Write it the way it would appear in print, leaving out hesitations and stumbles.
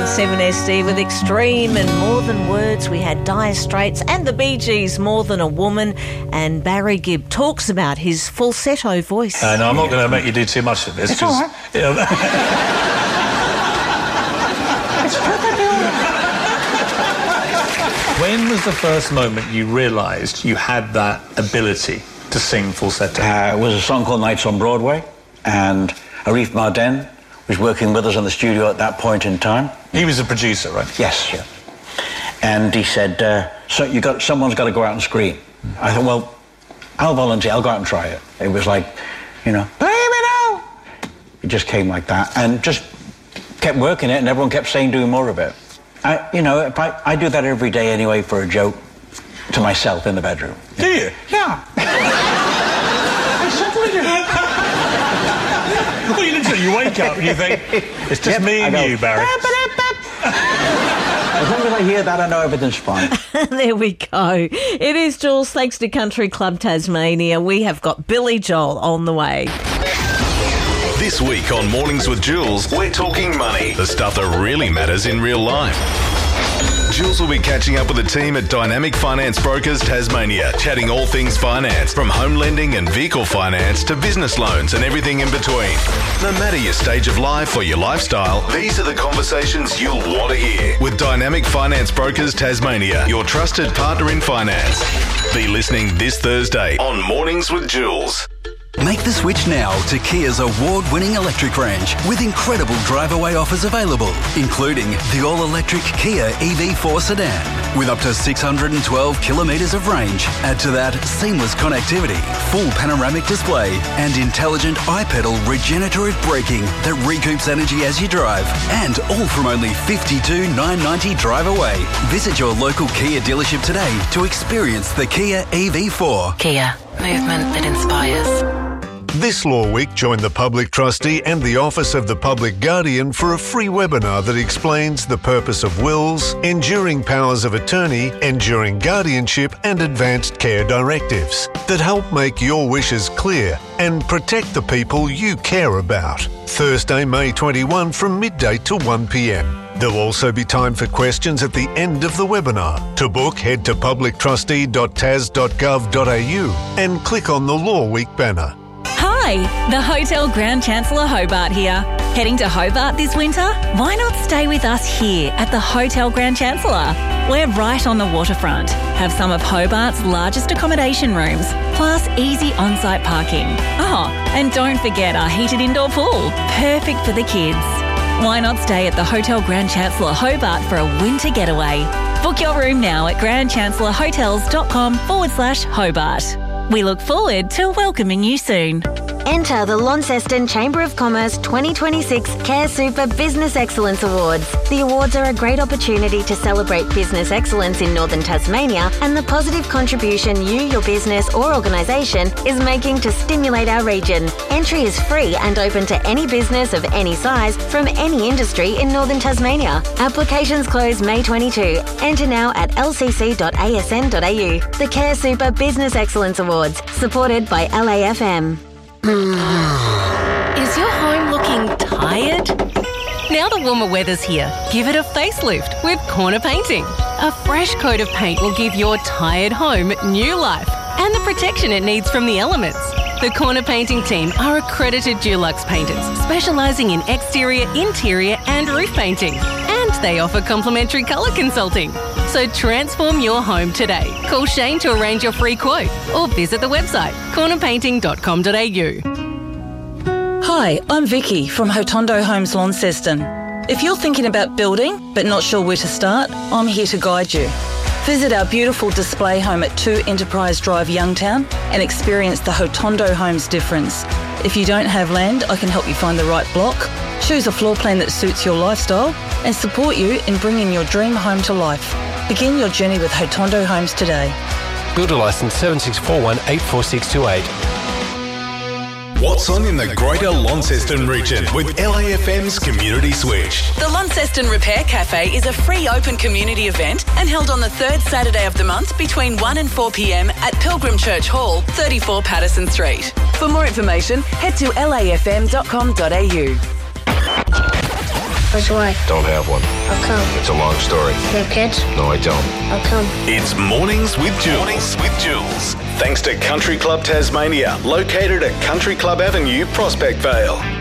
7SD with Extreme and More Than Words. We had Dire Straits and the Bee Gees, More Than a Woman. And Barry Gibb talks about his falsetto voice. No, I'm not going to make you do too much of this. It's all right. It's perfectly all right. When was the first moment you realised you had that ability to sing falsetto? It was a song called Nights on Broadway, and Arif Marden was working with us in the studio at that point in time. He was a producer, right? Yes, yeah. And he said, someone's got to go out and scream. I thought, well, I'll volunteer, I'll go out and try it. It was like, baby now! It just came like that, and just kept working it, and everyone kept saying, do more of it. I do that every day anyway for a joke to myself in the bedroom. Do you? Yeah. I certainly do. Well, you wake up and you think, it's just me and you, Barry. As long as I hear that, I know everything's fine. There we go. It is Jules. Thanks to Country Club Tasmania. We have got Billy Joel on the way. This week on Mornings with Jules, we're talking money, the stuff that really matters in real life. Jules will be catching up with the team at Dynamic Finance Brokers Tasmania, chatting all things finance, from home lending and vehicle finance to business loans and everything in between. No matter your stage of life or your lifestyle, these are the conversations you'll want to hear. With Dynamic Finance Brokers Tasmania, your trusted partner in finance. Be listening this Thursday on Mornings with Jules. Make the switch now to Kia's award-winning electric range with incredible drive-away offers available, including the all-electric Kia EV4 sedan with up to 612 kilometres of range. Add to that seamless connectivity, full panoramic display and intelligent iPedal regenerative braking that recoups energy as you drive, and all from only $52,990 drive away. Visit your local Kia dealership today to experience the Kia EV4. Kia, movement that inspires. This Law Week, join the Public Trustee and the Office of the Public Guardian for a free webinar that explains the purpose of wills, enduring powers of attorney, enduring guardianship and advanced care directives that help make your wishes clear and protect the people you care about. Thursday, May 21 from midday to 1 p.m. There'll also be time for questions at the end of the webinar. To book, head to publictrustee.tas.gov.au and click on the Law Week banner. Hi, the Hotel Grand Chancellor Hobart here. Heading to Hobart this winter? Why not stay with us here at the Hotel Grand Chancellor? We're right on the waterfront, have some of Hobart's largest accommodation rooms, plus easy on-site parking. Oh, and don't forget our heated indoor pool, perfect for the kids. Why not stay at the Hotel Grand Chancellor Hobart for a winter getaway? Book your room now at grandchancellorhotels.com/Hobart. We look forward to welcoming you soon. Enter the Launceston Chamber of Commerce 2026 Care Super Business Excellence Awards. The awards are a great opportunity to celebrate business excellence in Northern Tasmania and the positive contribution you, your business or organisation is making to stimulate our region. Entry is free and open to any business of any size from any industry in Northern Tasmania. Applications close May 22. Enter now at lcc.asn.au. The Care Super Business Excellence Awards, supported by LAFM. Is your home looking tired? Now the warmer weather's here, give it a facelift with Corner Painting. A fresh coat of paint will give your tired home new life and the protection it needs from the elements. The Corner Painting team are accredited Dulux painters specialising in exterior, interior and roof painting. And they offer complimentary colour consulting. So transform your home today. Call Shane to arrange your free quote or visit the website cornerpainting.com.au. Hi, I'm Vicky from Hotondo Homes Launceston. If you're thinking about building but not sure where to start, I'm here to guide you. Visit our beautiful display home at 2 Enterprise Drive, Youngtown, and experience the Hotondo Homes difference. If you don't have land, I can help you find the right block, choose a floor plan that suits your lifestyle, and support you in bringing your dream home to life. Begin your journey with Hotondo Homes today. Builder licence 7641-84628. What's on in the Greater Launceston region with LAFM's Community Switch? The Launceston Repair Cafe is a free open community event and held on the third Saturday of the month between 1 and 4 p.m. at Pilgrim Church Hall, 34 Patterson Street. For more information, head to lafm.com.au. Where's your wife? Don't have one. How come? It's a long story. You have kids? No, I don't. How come? It's Mornings with Jules. Mornings with Jules. Thanks to Country Club Tasmania, located at Country Club Avenue, Prospect Vale.